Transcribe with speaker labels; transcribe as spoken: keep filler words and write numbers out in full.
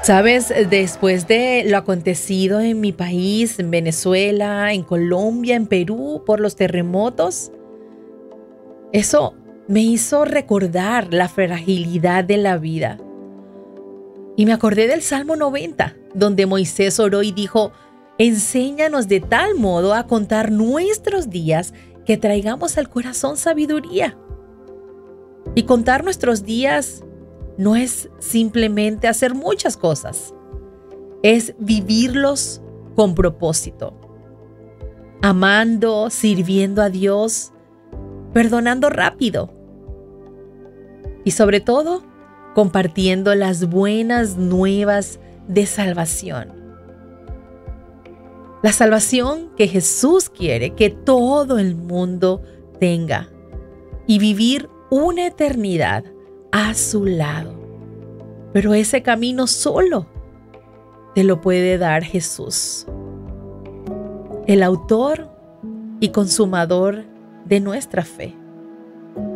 Speaker 1: Sabes, después de lo acontecido en mi país, en Venezuela, en Colombia, en Perú, por los terremotos, eso me hizo recordar la fragilidad de la vida. Y me acordé del Salmo noventa, donde Moisés oró y dijo: enséñanos de tal modo a contar nuestros días que traigamos al corazón sabiduría. Y contar nuestros días no es simplemente hacer muchas cosas, es vivirlos con propósito, amando, sirviendo a Dios, perdonando rápido y sobre todo compartiendo las buenas nuevas de salvación. La salvación que Jesús quiere que todo el mundo tenga y vivir una eternidad a su lado. Pero ese camino solo te lo puede dar Jesús, el autor y consumador de nuestra fe.